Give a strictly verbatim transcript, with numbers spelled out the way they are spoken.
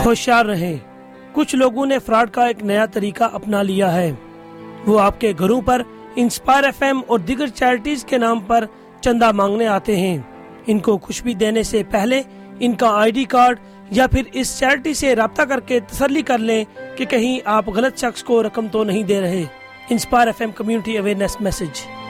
होशियार रहें, कुछ लोगों ने फ्रॉड का एक नया तरीका अपना लिया है। वो आपके घरों पर इंस्पायर एफएम और दीगर चैरिटीज के नाम पर चंदा मांगने आते हैं। इनको कुछ भी देने से पहले इनका आईडी कार्ड या फिर इस चैरिटी से राब्ता करके तसल्ली कर लें कि कहीं आप गलत शख्स को रकम तो नहीं दे रहे। Inspire FM community awareness message.